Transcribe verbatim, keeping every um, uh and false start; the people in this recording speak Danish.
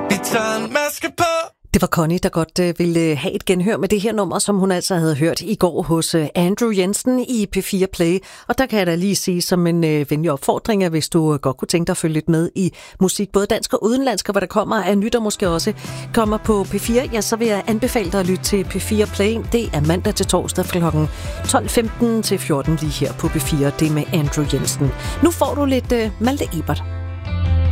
Vi tager en maske på. Det var Connie, der godt øh, ville have et genhør med det her nummer, som hun altså havde hørt i går hos øh, Andrew Jensen i P fire Play. Og der kan jeg da lige sige som en øh, venlig opfordring, at hvis du øh, godt kunne tænke dig at følge lidt med i musik, både dansk og udenlandsk, og hvad der kommer af nyt og måske også kommer på P fire, ja, så vil jeg anbefale dig at lytte til P fire Play. Det er mandag til torsdag klokken tolv femten til fjorten lige her på P fire. Det er med Andrew Jensen. Nu får du lidt øh, Malte Ebert.